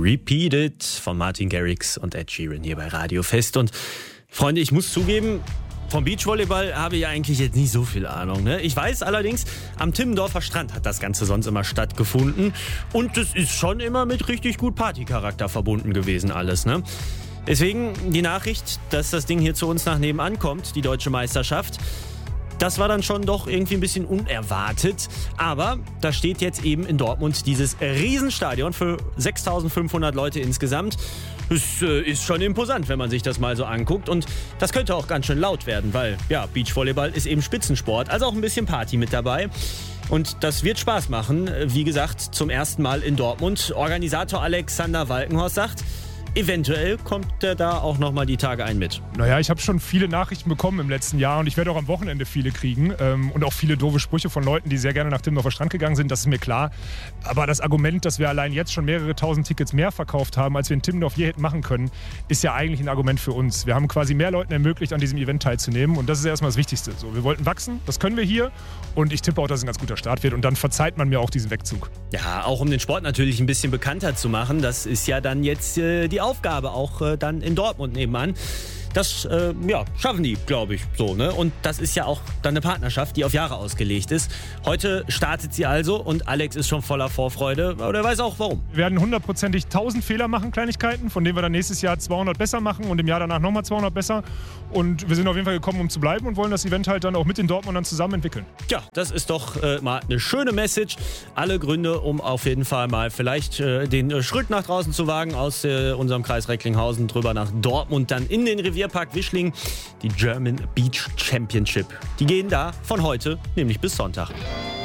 Repeat It von Martin Garrix und Ed Sheeran hier bei Radio Fest. Und Freunde, ich muss zugeben, vom Beachvolleyball habe ich eigentlich jetzt nicht so viel Ahnung. Ne? Ich weiß allerdings, am Timmendorfer Strand hat das Ganze sonst immer stattgefunden. Und es ist schon immer mit richtig gut Partycharakter verbunden gewesen alles. Ne? Deswegen die Nachricht, dass das Ding hier zu uns nach nebenan kommt, die deutsche Meisterschaft. Das war dann schon doch irgendwie ein bisschen unerwartet. Aber da steht jetzt eben in Dortmund dieses Riesenstadion für 6.500 Leute insgesamt. Das ist schon imposant, wenn man sich das mal so anguckt. Und das könnte auch ganz schön laut werden, weil ja, Beachvolleyball ist eben Spitzensport. Also auch ein bisschen Party mit dabei. Und das wird Spaß machen. Wie gesagt, zum ersten Mal in Dortmund. Organisator Alexander Walkenhorst sagt, eventuell kommt er da auch nochmal die Tage ein mit. Naja, ich habe schon viele Nachrichten bekommen im letzten Jahr und ich werde auch am Wochenende viele kriegen und auch viele doofe Sprüche von Leuten, die sehr gerne nach Timmendorfer Strand gegangen sind, das ist mir klar. Aber das Argument, dass wir allein jetzt schon mehrere tausend Tickets mehr verkauft haben, als wir in Timmendorf je hätten machen können, ist ja eigentlich ein Argument für uns. Wir haben quasi mehr Leuten ermöglicht, an diesem Event teilzunehmen und das ist erstmal das Wichtigste. So, wir wollten wachsen, das können wir hier und ich tippe auch, dass es ein ganz guter Start wird und dann verzeiht man mir auch diesen Wegzug. Ja, auch um den Sport natürlich ein bisschen bekannter zu machen, das ist ja dann jetzt die Aufgabe, auch dann in Dortmund nebenan. Das schaffen die, glaube ich, so. Ne? Und das ist ja auch dann eine Partnerschaft, die auf Jahre ausgelegt ist. Heute startet sie also und Alex ist schon voller Vorfreude. Aber er weiß auch, warum. Wir werden 100%ig 1000 Fehler machen, Kleinigkeiten, von denen wir dann nächstes Jahr 200 besser machen und im Jahr danach nochmal 200 besser. Und wir sind auf jeden Fall gekommen, um zu bleiben und wollen das Event halt dann auch mit den Dortmundern zusammen entwickeln. Ja, das ist doch mal eine schöne Message. Alle Gründe, um auf jeden Fall mal vielleicht den Schritt nach draußen zu wagen aus unserem Kreis Recklinghausen drüber nach Dortmund, dann in den Revierpark Wischling, die German Beach Championship. Die gehen da von heute, nämlich bis Sonntag.